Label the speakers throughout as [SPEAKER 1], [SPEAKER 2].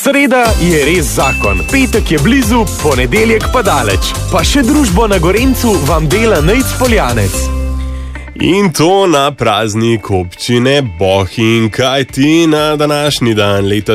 [SPEAKER 1] Sreda je res zakon, petek je blizu, ponedeljek pa daleč. Pa še družbo na Gorencu vam dela Nejc Poljanec.
[SPEAKER 2] In to na praznik občine Bohinj, kajti na današnji dan leta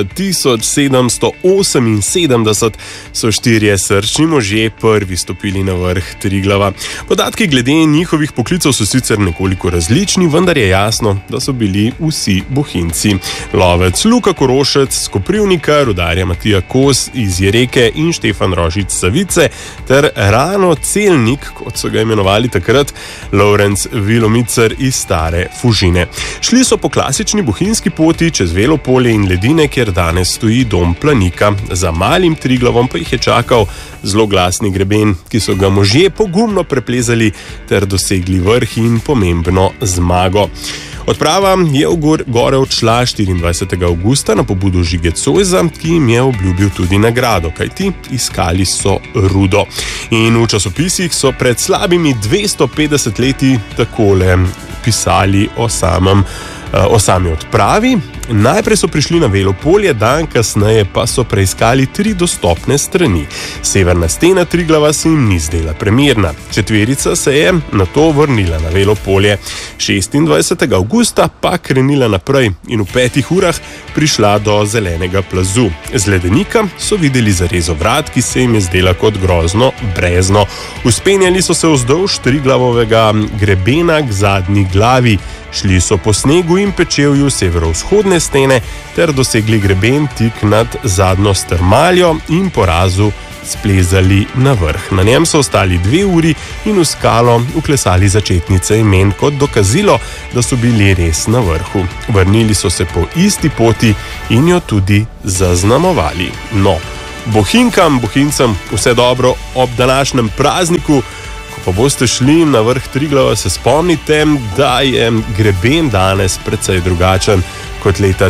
[SPEAKER 2] 1778 so 4 srčni možje prvi stopili na vrh Triglava. Podatki glede njihovih poklicev so sicer nekoliko različni, vendar je jasno, da so bili vsi Bohinjci. Lovec Luka Korošec z Koprivnika, rudarja Matija Kos iz Jereke in Štefan Rožič Savice ter Rano Celnik, kot so ga imenovali takrat, Lovrenc Vilomicer iz Stare Fužine. Šli so po klasični bohinjski poti čez Velo polje in ledine, kjer danes stoji dom Planika. Za malim Triglavom pa jih je čakal zloglasni greben, ki so ga možje pogumno preplezali ter dosegli vrh in pomembno zmago. Odprava je v gore odšla 24. avgusta na pobudo Žige Cojza, ki jim je obljubil tudi nagrado, kajti iskali so rudo. In v časopisih so pred slabimi 250 leti takole pisali o sami odpravi. Najprej so prišli na Velo polje, dan kasneje pa so preiskali 3 dostopne strani. Severna stena Triglava se jim ni zdela primerna. Četverica se je nato vrnila na Velo polje. 26. avgusta pa krenila naprej in v 5 urah prišla do zelenega plazu. Z ledenika so videli zarezo vrat, ki se jim je zdela kot grozno brezno. Vzpenjali so se vzdolž Triglavovega grebena k zadnji glavi. Šli so po snegu in pečevju severovzhodne stene ter dosegli greben tik nad zadnjo strmaljo in po razu splezali na vrh. Na njem so ostali 2 uri in v skalo uklesali začetnice imen kot dokazilo, da so bili res na vrhu. Vrnili so se po isti poti in jo tudi zaznamovali. No, Bohinjkam, Bohinjcem vse dobro ob današnjem prazniku. Ko pa boste šli na vrh Triglava, se spomnite, da je greben danes precej drugačen kot leta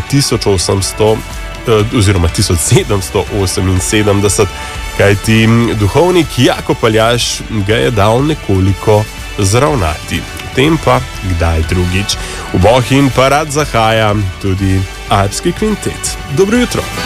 [SPEAKER 2] 1778, kajti duhovnik Jakob Aljaž ga je dal nekoliko zravnati. V tem pa kdaj drugič. V Bohinj pa rad zahaja tudi alpski kvintet. Dobro jutro.